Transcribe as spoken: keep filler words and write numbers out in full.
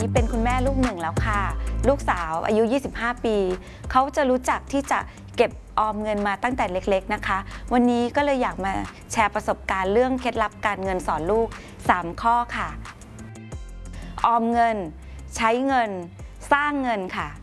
นี้เป็นคุณแม่ลูกหนึ่งแล้วค่ะลูกสาวอายุยี่สิบห้าปีเขาจะรู้จักที่จะเก็บออมเงินมาตั้งแต่เล็กๆนะคะวันนี้ก็เลยอยากมาแชร์ประสบการณ์เรื่องเคล็ดลับการเงินสอนลูกสามข้อค่ะออมเงินใช้เงินสร้างเงินค่ะ